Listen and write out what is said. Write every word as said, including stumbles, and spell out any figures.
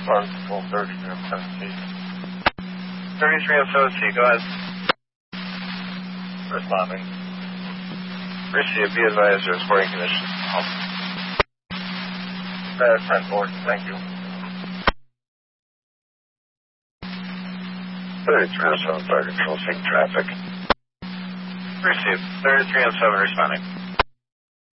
Fire Control thirty-three oh seven C. thirty-three oh seven C, go ahead. Responding. Received. Be advised there's sporting conditions. Bad ten four, thank you. thirty-three oh seven Fire Control, seeing traffic. Received. thirty-three oh seven responding.